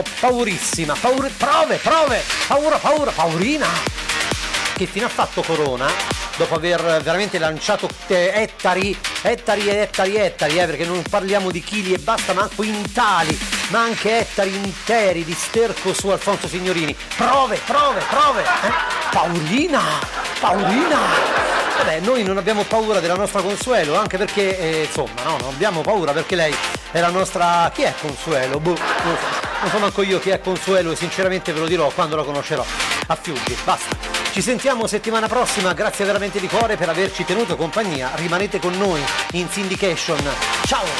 paurissima, paurina. Che fine ha fatto Corona? Dopo aver veramente lanciato ettari, perché non parliamo di chili e basta, ma quintali, ma anche ettari interi di sterco su Alfonso Signorini. Prove. Paolina. Vabbè, noi non abbiamo paura della nostra Consuelo, anche perché, insomma, no, non abbiamo paura perché lei è la nostra... Chi è Consuelo? Boh, non so manco io chi è Consuelo e sinceramente ve lo dirò quando la conoscerò. A Fiuggi, basta. Ci sentiamo settimana prossima, grazie veramente di cuore per averci tenuto compagnia, rimanete con noi in syndication. Ciao!